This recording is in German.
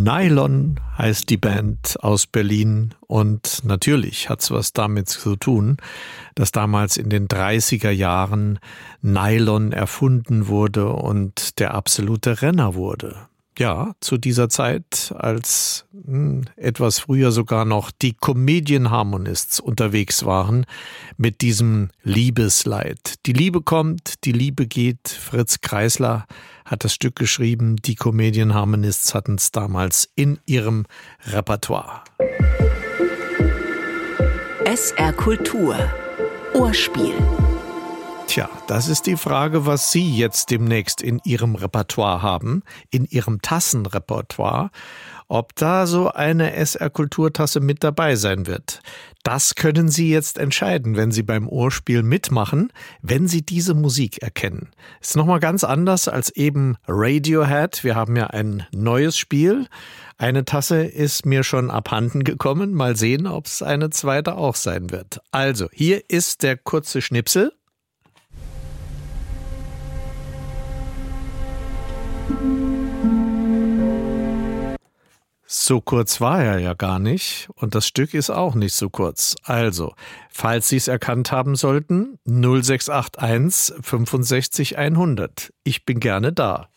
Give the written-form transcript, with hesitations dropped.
Nylon heißt die Band aus Berlin und natürlich hat's was damit zu tun, dass damals in den 30er Jahren Nylon erfunden wurde und der absolute Renner wurde. Ja, zu dieser Zeit, als etwas früher sogar noch die Comedian Harmonists unterwegs waren mit diesem Liebesleid. Die Liebe kommt, die Liebe geht. Fritz Kreisler hat das Stück geschrieben. Die Comedian Harmonists hatten es damals in ihrem Repertoire. SR Kultur. Ohrspiel. Tja, das ist die Frage, was Sie jetzt demnächst in Ihrem Repertoire haben, in Ihrem Tassenrepertoire, ob da so eine SR-Kulturtasse mit dabei sein wird. Das können Sie jetzt entscheiden, wenn Sie beim Ohrspiel mitmachen, wenn Sie diese Musik erkennen. Ist nochmal ganz anders als eben Radiohead. Wir haben ja ein neues Spiel. Eine Tasse ist mir schon abhanden gekommen. Mal sehen, ob es eine zweite auch sein wird. Also, hier ist der kurze Schnipsel. So kurz war er ja gar nicht und das Stück ist auch nicht so kurz. Also, falls Sie es erkannt haben sollten, 0681 65 100. Ich bin gerne da.